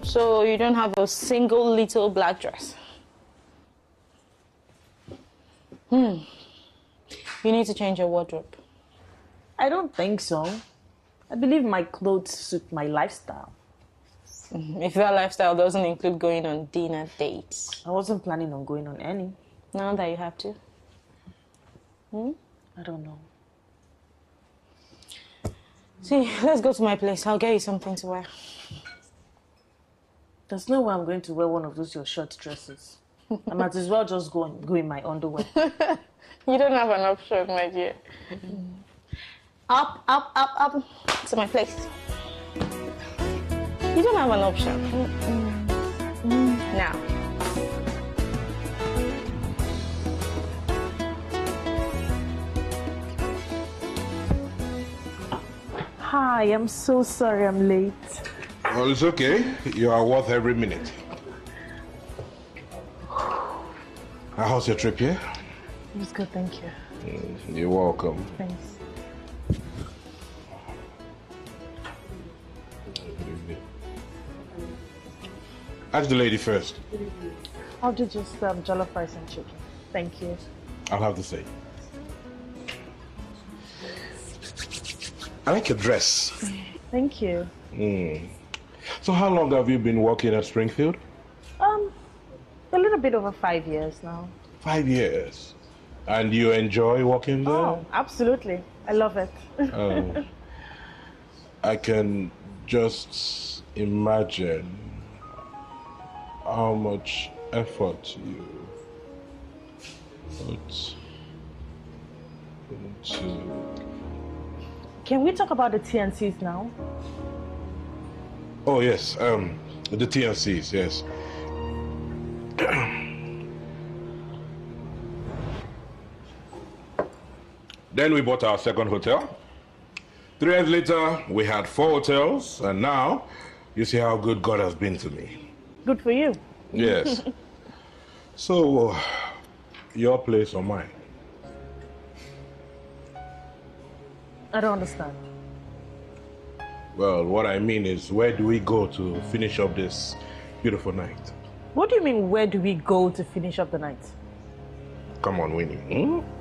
So you don't have a single little black dress? You need to change your wardrobe. I don't think so. I believe my clothes suit my lifestyle. If your lifestyle doesn't include going on dinner dates. I wasn't planning on going on any. Now that you have to. I don't know. See, let's go to my place. I'll get you something to wear. There's no way I'm going to wear one of those your short dresses. I might as well just go in my underwear. You don't have an option, my dear. Up, up, up, up to my place. You don't have an option. Now. Hi, I'm so sorry I'm late. Well, it's okay. You are worth every minute. How's your trip here? It was good, thank you. You're welcome. Thanks. Ask the lady first. I'll do just jollof rice and chicken. Thank you. I'll have to say. I like your dress. Thank you. So how long have you been working at Springfield? A little bit over 5 years now. 5 years. And you enjoy working there? Oh, absolutely. I love it. I can just imagine how much effort you put into... Can we talk about the TNCs now? Oh, yes. The TNCs, yes. Then we bought our second hotel. 3 years later, we had 4 hotels, and now you see how good God has been to me. Good for you. Yes. So, your place or mine? I don't understand. Well, what I mean is, where do we go to finish up this beautiful night? What do you mean, where do we go to finish up the night? Come on, Winnie.